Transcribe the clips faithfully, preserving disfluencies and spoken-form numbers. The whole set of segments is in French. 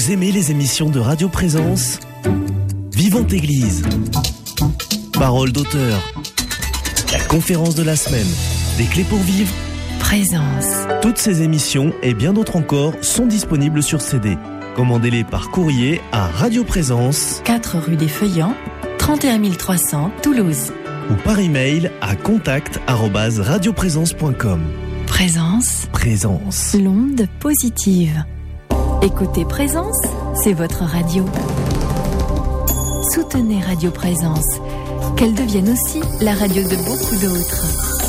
Vous aimez les émissions de Radio Présence ? Vivante Église, Parole d'auteur, la conférence de la semaine, des clés pour vivre, Présence. Toutes ces émissions et bien d'autres encore sont disponibles sur C D. Commandez-les par courrier à Radio Présence, quatre rue des Feuillants, trente et un mille trois cents, Toulouse. Ou par email à contact arobase radioprésence point com. Présence. Présence. L'onde positive. Écoutez Présence, c'est votre radio. Soutenez Radio Présence, qu'elle devienne aussi la radio de beaucoup d'autres.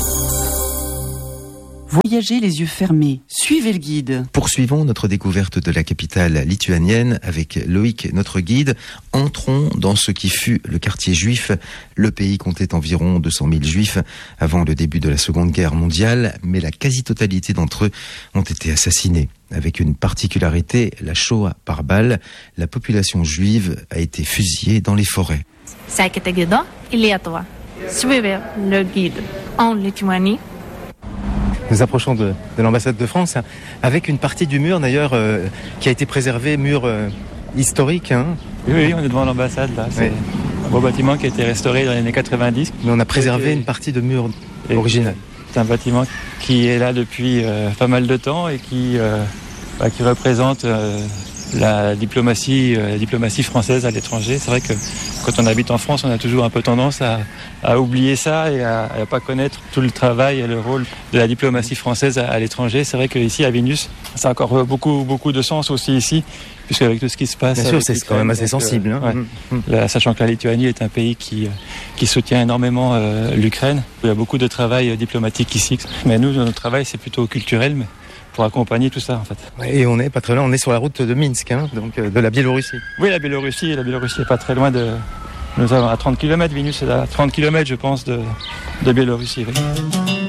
Voyagez les yeux fermés, suivez le guide. Poursuivons notre découverte de la capitale lituanienne avec Loïc, notre guide. Entrons dans ce qui fut le quartier juif. Le pays comptait environ deux cent mille juifs avant le début de la Seconde Guerre mondiale, mais la quasi-totalité d'entre eux ont été assassinés. Avec une particularité, la Shoah par balle, la population juive a été fusillée dans les forêts. Sekite gido į Lietuvą. Suivez le guide en Lituanie. Nous approchons de, de l'ambassade de France, hein, avec une partie du mur d'ailleurs euh, qui a été préservée, mur euh, historique. Hein. Oui, oui, on est devant l'ambassade là. C'est oui. Un beau bâtiment qui a été restauré dans les années quatre-vingt-dix. Mais on a préservé et, une partie de mur et, original. C'est un bâtiment qui est là depuis euh, pas mal de temps et qui, euh, bah, qui représente euh, la diplomatie, euh, la diplomatie française à l'étranger. C'est vrai que quand on habite en France, on a toujours un peu tendance à, à oublier ça et à ne pas connaître tout le travail et le rôle de la diplomatie française à, à l'étranger. C'est vrai qu'ici, à Vilnius, ça a encore beaucoup, beaucoup de sens aussi ici, puisque avec tout ce qui se passe... Bien sûr, c'est quand même assez sensible. Euh, hein. ouais. mmh. Là, sachant que la Lituanie est un pays qui, qui soutient énormément euh, l'Ukraine. Il y a beaucoup de travail diplomatique ici. Mais nous, notre travail, c'est plutôt culturel, mais pour accompagner tout ça, en fait. Et on est pas très loin, on est sur la route de Minsk, hein, donc euh, de la Biélorussie. Oui, la Biélorussie, la Biélorussie est pas très loin de... Nous sommes à trente kilomètres, Vilnius est à trente kilomètres, je pense, de, de Biélorussie. Oui.